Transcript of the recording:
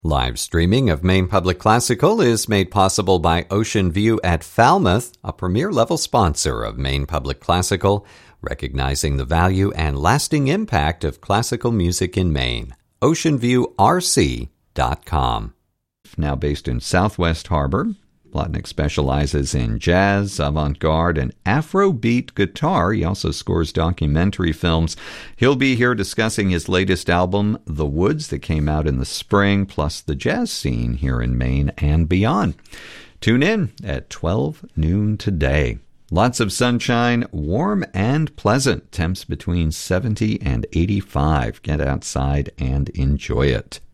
Live streaming of Maine Public Classical is made possible by Ocean View at Falmouth, a premier-level sponsor of Maine Public Classical, recognizing the value and lasting impact of classical music in Maine. OceanViewRC.com. Now based in Southwest Harbor, Plotnick specializes in jazz, avant-garde, and Afrobeat guitar. He also scores documentary films. He'll be here discussing his latest album, The Woods, that came out in the spring, plus the jazz scene here in Maine and beyond. Tune in at 12 noon today. Lots of sunshine, warm and pleasant. Temps between 70 and 85. Get outside and enjoy it.